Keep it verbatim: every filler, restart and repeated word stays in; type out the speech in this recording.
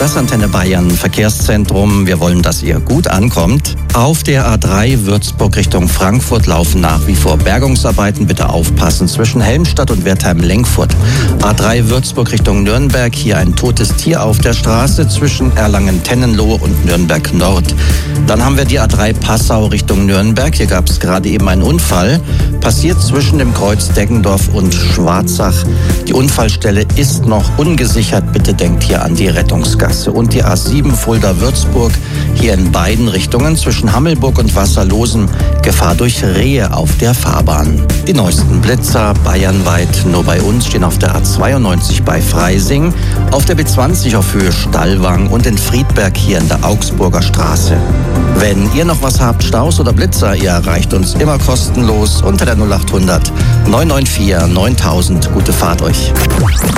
Das Antenne Bayern Verkehrszentrum. Wir wollen, dass ihr gut ankommt. Auf der A drei Würzburg Richtung Frankfurt laufen nach wie vor Bergungsarbeiten. Bitte aufpassen zwischen Helmstadt und Wertheim-Lenkfurt. A drei Würzburg Richtung Nürnberg. Hier ein totes Tier auf der Straße zwischen Erlangen-Tennenlohe und Nürnberg Nord. Dann haben wir die A drei Passau Richtung Nürnberg. Hier gab es gerade eben einen Unfall. Passiert zwischen dem Kreuz Deggendorf und Schwarzach. Die Unfallstelle ist noch ungesichert. Bitte denkt hier an die Rettungsgasse. Und die A sieben Fulda-Würzburg. Hier in beiden Richtungen zwischen Hammelburg und Wasserlosen. Gefahr durch Rehe auf der Fahrbahn. Die neuesten Blitzer bayernweit nur bei uns stehen auf der A zweiundneunzig bei Freising, auf der B zwanzig auf Höhe Stallwang und in Friedberg hier in der Augsburger Straße. Wenn ihr noch was habt, Staus oder Blitzer, ihr erreicht uns immer kostenlos unter der null acht hundert neun neun vier neuntausend. Gute Fahrt euch.